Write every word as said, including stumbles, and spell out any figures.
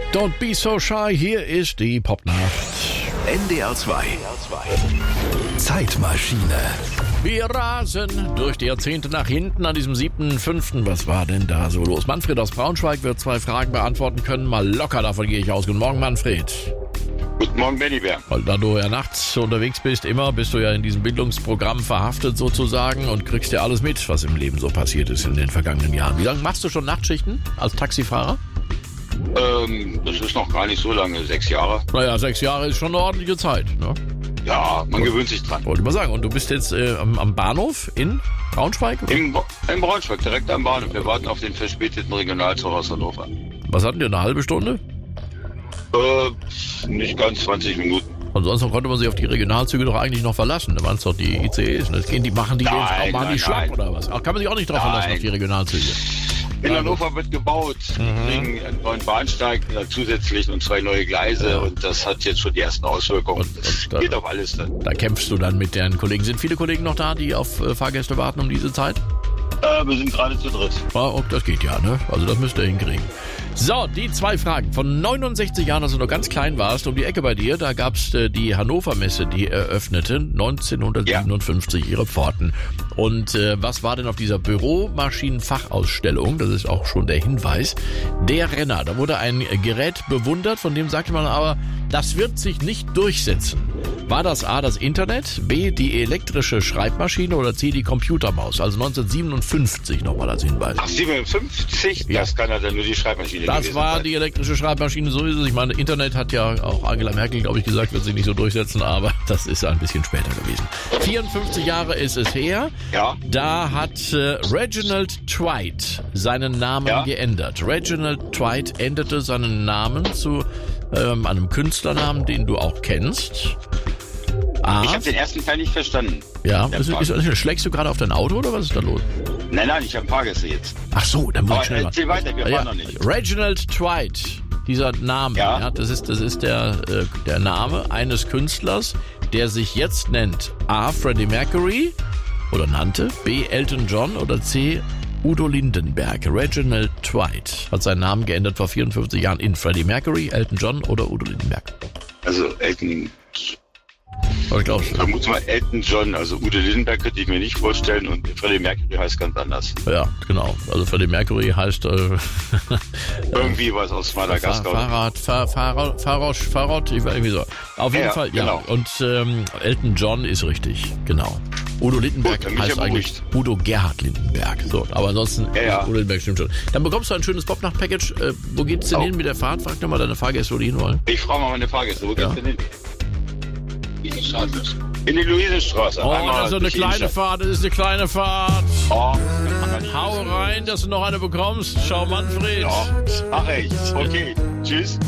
Don't be so shy, hier ist die Popnacht. N D R zwei. Zeitmaschine. Wir rasen durch die Jahrzehnte nach hinten an diesem siebten fünften Was war denn da so los? Manfred aus Braunschweig wird zwei Fragen beantworten können. Mal locker, davon gehe ich aus. Guten Morgen, Manfred. Guten Morgen, Benny Bär. Weil da du ja nachts unterwegs bist, immer bist du ja in diesem Bildungsprogramm verhaftet sozusagen und kriegst ja alles mit, was im Leben so passiert ist in den vergangenen Jahren. Wie lange machst du schon Nachtschichten als Taxifahrer? Ähm, das ist noch gar nicht so lange, sechs Jahre. Naja, sechs Jahre ist schon eine ordentliche Zeit, ne? Ja, man gewöhnt sich dran. Wollte ich mal sagen. Und du bist jetzt äh, am, am Bahnhof in Braunschweig? Oder? Im, Im Braunschweig, direkt am Bahnhof. Wir warten auf den verspäteten Regionalzug aus Hannover. Was hatten wir, eine halbe Stunde? Äh, nicht ganz zwanzig Minuten. Ansonsten konnte man sich auf die Regionalzüge doch eigentlich noch verlassen. Da waren es doch die I C Es. Das gehen die, machen die, Nein, den, machen nein, die schlapp nein. oder was? Ach, kann man sich auch nicht drauf Nein. verlassen auf die Regionalzüge. In Hannover wird gebaut. Wir kriegen einen neuen Bahnsteig äh, zusätzlich und zwei neue Gleise. Ja. Und das hat jetzt schon die ersten Auswirkungen. Und- Das und da- geht auf alles dann. Da kämpfst du dann mit deinen Kollegen. Sind viele Kollegen noch da, die auf äh, Fahrgäste warten um diese Zeit? Äh, wir sind gerade zu dritt. Ja, oh, das geht ja, ne? Also das müsst ihr hinkriegen. So, die zwei Fragen. Von neunundsechzig Jahren, als du noch ganz klein warst, um die Ecke bei dir, da gab's äh, die Hannover Messe, die eröffnete neunzehnhundertsiebenundfünfzig ihre Pforten. Und äh, was war denn auf dieser Büromaschinenfachausstellung? Das ist auch schon der Hinweis. Der Renner. Da wurde ein Gerät bewundert, von dem sagte man aber, das wird sich nicht durchsetzen. War das A, das Internet, B, die elektrische Schreibmaschine oder C, die Computermaus? Also neunzehnhundertsiebenundfünfzig nochmal als Hinweis. Ach, siebenundfünfzig? Ja. Das kann ja dann nur die Schreibmaschine Das gewesen war sein. die elektrische Schreibmaschine, so ist es. Ich meine, Internet hat ja auch Angela Merkel, glaube ich, gesagt, wird sich nicht so durchsetzen, aber das ist ein bisschen später gewesen. vierundfünfzig Jahre ist es her. Ja. Da hat äh, Reginald Twite seinen Namen Ja. geändert. Reginald Twite änderte seinen Namen zu ähm, einem Künstlernamen, den du auch kennst. A. Ich habe den ersten Teil nicht verstanden. Ja, Der ist, ist, ist, schlägst du gerade auf dein Auto oder was ist da los? Nein, nein, ich habe Fahrgäste jetzt. Ach so, dann muss Aber ich schnell erzähl weiter, wir Ah, fahren noch nicht. Reginald Twite, dieser Name, ja. Ja. das ist, das ist der, äh, der Name eines Künstlers, der sich jetzt nennt A. Freddie Mercury oder nannte, B. Elton John oder C. Udo Lindenberg. Reginald Twite hat seinen Namen geändert vor vierundfünfzig Jahren in Freddie Mercury, Elton John oder Udo Lindenberg. Also Elton, Was glaubst du? vermute mal Elton John, also Udo Lindenberg könnte ich mir nicht vorstellen und Freddie Mercury heißt ganz anders. Ja, genau. Also Freddie Mercury heißt äh, Irgendwie was aus Fahr Madagaskar. Fahrrad, Fahr Fahrrad, Fahrrad, Fahrrad, ich weiß irgendwie so. Auf jeden Ja, Fall, ja. genau. Und ähm, Elton John ist richtig, genau. Udo Lindenberg Gut, dann bin ich heißt ja eigentlich Udo Gerhard Lindenberg. So, aber ansonsten, Ja, ja. Udo Lindenberg stimmt schon. Dann bekommst du ein schönes Popnacht-Package. Äh, wo geht's denn Oh. hin mit der Fahrt? Frag doch mal deine Fahrgäste, wo die hinwollen. Ich frage mal meine Fahrgäste, wo Ja. geht's denn hin? In die Luisenstraße. Oh, Einmal das ist so eine durch die kleine Innenstadt. Fahrt, das ist eine kleine Fahrt. Oh, Hau rein, dass du noch eine bekommst. Schau, Manfred. ja, mach ich. Okay, tschüss.